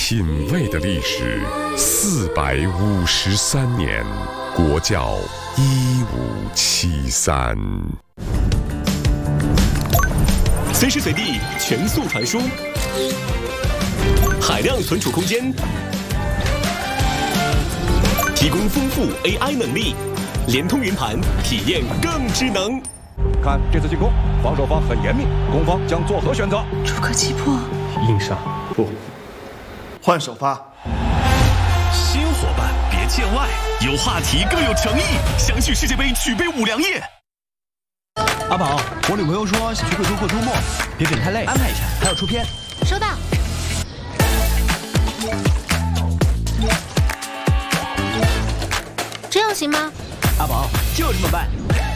品味的历史453年，国窖1573。 随时随地全速传输，海量存储空间，提供丰富 AI 能力，联通云盘，体验更智能。 看这次进攻，防守方很严密，攻方将作何选择？ 出可击破， 硬上不， 换首发。 新伙伴别见外，有话题更有诚意，相聚世界杯举杯五粮液。 阿宝，我女朋友说去贵州过周末，别整太累，安排一下，还要出片。 收到。这样行吗？ 阿宝，就这么办。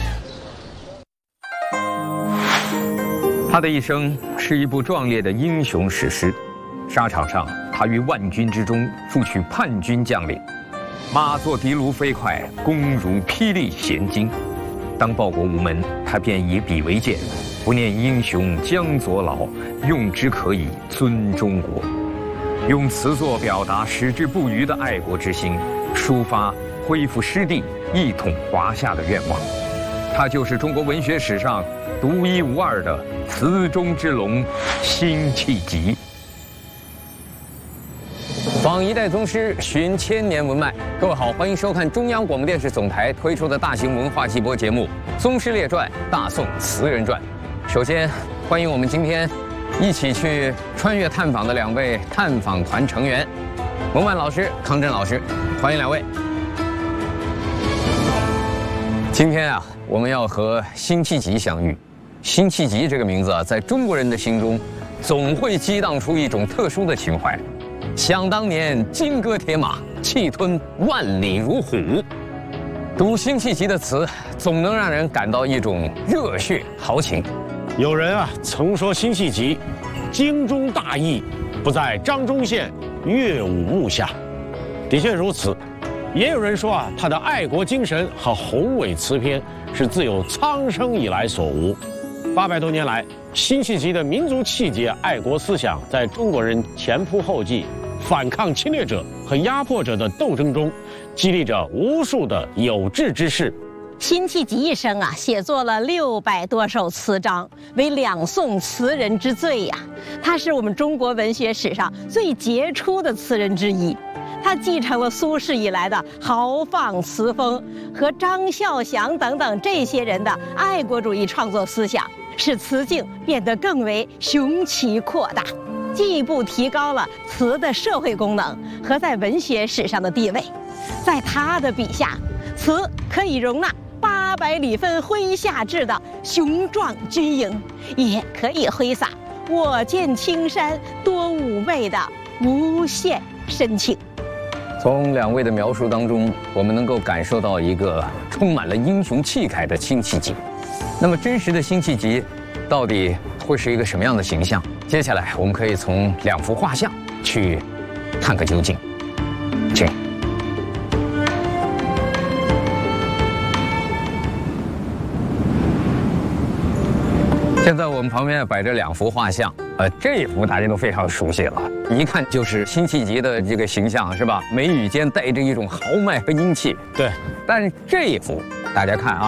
他的一生是一部壮烈的英雄史诗。沙场上，他于万军之中负取叛军将领，马作的卢飞快，弓如霹雳弦惊。当报国无门，他便以笔为鉴，不念英雄将佐老，用之可以尊中国。用词作表达矢志不渝的爱国之心，抒发恢复失地、一统华夏的愿望。他就是中国文学史上独一无二的词中之龙辛弃疾。访一代宗师，寻千年文脉。各位好，欢迎收看中央广播电视总台推出的大型文化季播节目《宗师列传·大宋词人传》。首先，欢迎我们今天一起去穿越探访的两位探访团成员，蒙万老师、康震老师，欢迎两位。今天啊，我们要和辛弃疾相遇。辛弃疾这个名字啊，在中国人的心中，总会激荡出一种特殊的情怀。想当年，金戈铁马，气吞万里如虎。读辛弃疾的词，总能让人感到一种热血豪情。 有人啊曾说辛弃疾精忠大义不在张忠县乐舞幕下，的确如此。也有人说啊，他的爱国精神和宏伟词篇是自有苍生以来所无。800多年来，辛弃疾的民族气节、爱国思想在中国人前仆后继、反抗侵略者和压迫者的斗争中，激励着无数的有志之士。 辛弃疾一生啊，写作了600多首词章，为两宋词人之最呀。他是我们中国文学史上最杰出的词人之一。他继承了苏轼以来的豪放词风和张孝祥等等这些人的爱国主义创作思想，使词境变得更为雄奇阔大，进一步提高了词的社会功能和在文学史上的地位。在他的笔下，词可以容纳800里分麾下炙的雄壮军营，也可以挥洒我见青山多妩媚的无限深情。 从两位的描述当中，我们能够感受到一个充满了英雄气概的辛弃疾。那么真实的辛弃疾到底会是一个什么样的形象？接下来我们可以从2幅画像去探个究竟。请。现在我们旁边摆着2幅画像，这一幅大家都非常熟悉了，一看就是辛弃疾的这个形象，是吧？眉宇间带着一种豪迈和英气。 对， 但是这一幅大家看啊。